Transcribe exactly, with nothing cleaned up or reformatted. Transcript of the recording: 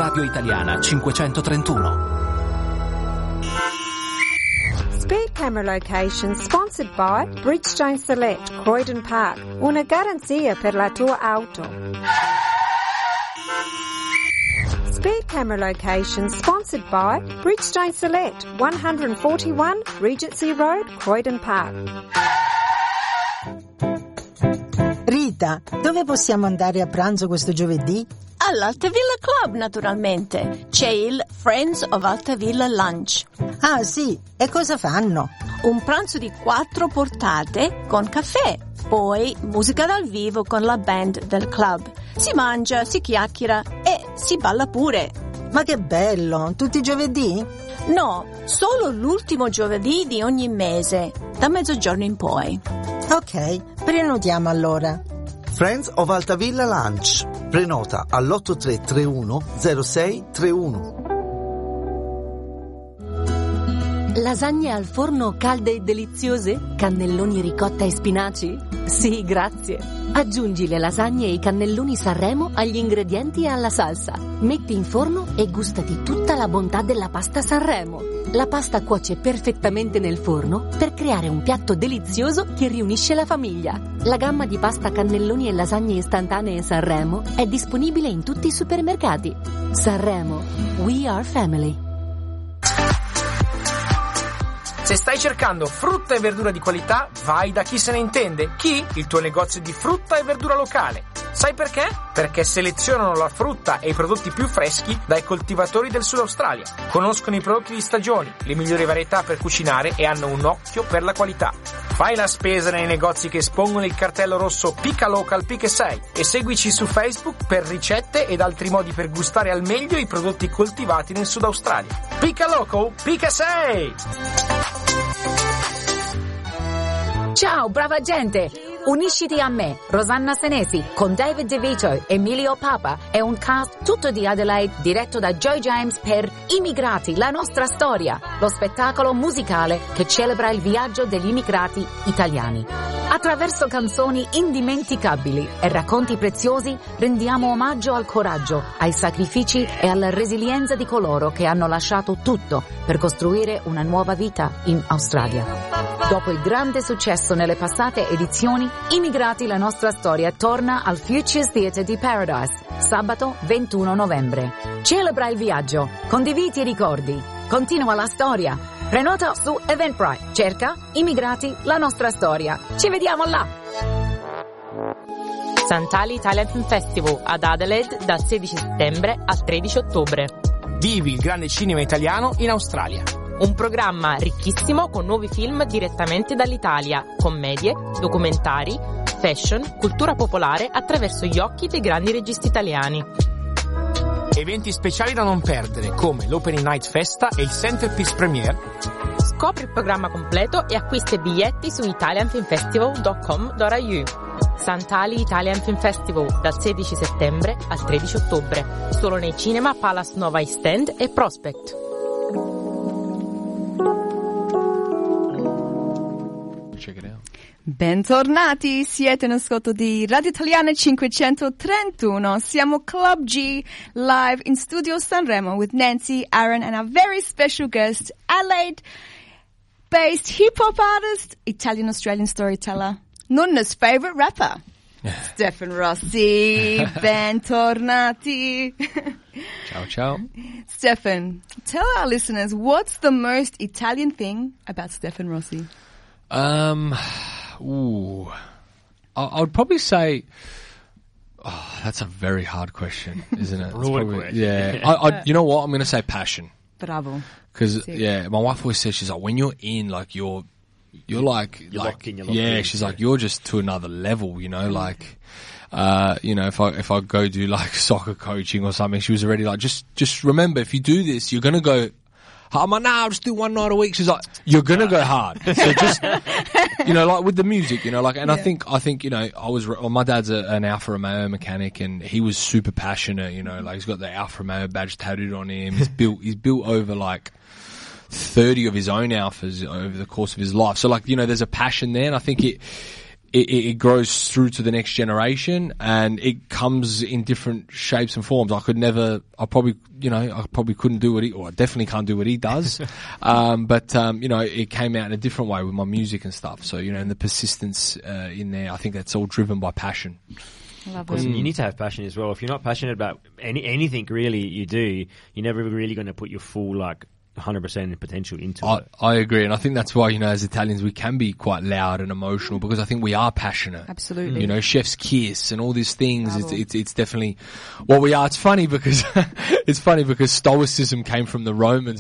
Radio Italiana cinquecentotrentuno. Speed camera location sponsored by Bridgestone Select, Croydon Park. Una garanzia per la tua auto. Speed camera location sponsored by Bridgestone Select, one forty-one Regency Road, Croydon Park. Rita, dove possiamo andare a pranzo questo giovedì? All'Altavilla Club, naturalmente. C'è il Friends of Altavilla Lunch. Ah, sì. E cosa fanno? Un pranzo di quattro portate con caffè. Poi musica dal vivo con la band del club. Si mangia, si chiacchiera e si balla pure. Ma che bello! Tutti i giovedì? No, solo l'ultimo giovedì di ogni mese, da mezzogiorno in poi. Ok, prenotiamo allora. Friends of Altavilla Lunch. Prenota all'otto tre tre uno zero sei tre uno. Lasagne al forno calde e deliziose? Cannelloni ricotta e spinaci? Sì, grazie. Aggiungi le lasagne e i cannelloni Sanremo agli ingredienti e alla salsa. Metti in forno e gustati tutta la bontà della pasta Sanremo. La pasta cuoce perfettamente nel forno per creare un piatto delizioso che riunisce la famiglia. La gamma di pasta cannelloni e lasagne istantanee Sanremo è disponibile in tutti i supermercati. Sanremo, we are family. Se stai cercando frutta e verdura di qualità, vai da Chi se ne intende. Chi? Il tuo negozio di frutta e verdura locale. Sai perché? Perché selezionano la frutta e i prodotti più freschi dai coltivatori del Sud Australia. Conoscono i prodotti di stagione, le migliori varietà per cucinare e hanno un occhio per la qualità. Fai la spesa nei negozi che espongono il cartello rosso Pica Local Pica sei e seguici su Facebook per ricette ed altri modi per gustare al meglio i prodotti coltivati nel Sud Australia. Pica Local Pica sei! Ciao, brava gente! Unisciti a me, Rosanna Senesi, con David DeVito, Emilio Papa e un cast tutto di Adelaide diretto da Joy James per Immigrati, la nostra storia, lo spettacolo musicale che celebra il viaggio degli immigrati italiani. Attraverso canzoni indimenticabili e racconti preziosi rendiamo omaggio al coraggio, ai sacrifici e alla resilienza di coloro che hanno lasciato tutto per costruire una nuova vita in Australia. Dopo il grande successo nelle passate edizioni, Immigrati la nostra storia torna al Futures Theatre di Paradise, sabato ventuno novembre. Celebra il viaggio, condividi i ricordi, continua la storia. Prenota su Eventbrite, cerca Immigrati la nostra storia. Ci vediamo là! Santali Italian Film Festival ad Adelaide dal sedici settembre al tredici ottobre. Vivi il grande cinema italiano in Australia. Un programma ricchissimo con nuovi film direttamente dall'Italia, commedie, documentari, fashion, cultura popolare attraverso gli occhi dei grandi registi italiani. Eventi speciali da non perdere come l'Opening Night Festa e il Centerpiece Premiere. Scopri il programma completo e acquista i biglietti su italian film festival dot com dot a u. Santali Italian Film Festival dal sedici settembre al tredici ottobre, solo nei cinema Palace Nova East End e Prospect. Bentornati, siete in ascolto di Radio Italiana cinquecentotrentuno. Siamo Club G, live in Studio Sanremo with Nancy, Aaron and our very special guest, Adelaide-based hip-hop artist, Italian-Australian storyteller, Nonna's favourite rapper, Stefan Rossi. Bentornati. Ciao, ciao. Stefan, tell our listeners, what's the most Italian thing about Stefan Rossi? Um... Ooh, I, I would probably say, oh, that's a very hard question, isn't it? Broad probably, question. yeah, I, I, you know what? I'm going to say passion. Bravo. Because yeah, my wife always says, she's like, when you're in, like you're, you're like, you're like locked in, you're locked yeah, in, she's yeah. like, you're just to another level, you know, like. Uh, you know, if I if I go do like soccer coaching or something, she was already like, just just remember, if you do this, you're gonna go. I'm like, nah, I'll just do one night a week. She's like, you're gonna go hard. So just, you know, like with the music, you know, like, and yeah. I think, I think, you know, I was, well, my dad's a, an Alfa Romeo mechanic and he was super passionate, you know, like he's got the Alfa Romeo badge tattooed on him. He's built, he's built over like thirty of his own Alfas over the course of his life. So like, you know, there's a passion there and I think it, it, it grows through to the next generation, and it comes in different shapes and forms. I could never, I probably, you know, I probably couldn't do what he, or I definitely can't do what he does. um, but, um, you know, it came out in a different way with my music and stuff. So, you know, and the persistence, uh, in there, I think that's all driven by passion. Love it. You need to have passion as well. If you're not passionate about any, anything really you do, you're never really going to put your full, like, one hundred percent potential into I, it. I agree, and I think that's why, you know, as Italians we can be quite loud and emotional, because I think we are passionate. Absolutely. You know, chef's kiss and all these things. It's, it's it's definitely what we are. It's funny because it's funny because stoicism came from the Romans.